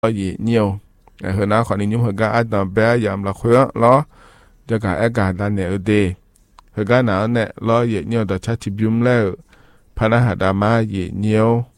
gì nhiều hồi nào khỏi những hồi cái tầm bé giảm là khỏe lo cho cả cái đàn nè ở đây hồi cái nào nè lo gì nhiều đó chắc chỉ biếm leo phá na hạt đam gì nhiều